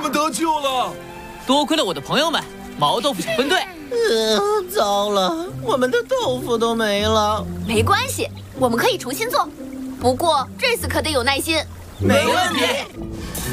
们得救了！ 多亏了我的朋友们，毛豆腐小分队。 糟了，我们的豆腐都没了。 没关系，我们可以重新做。不过这次可得有耐心。 没问题。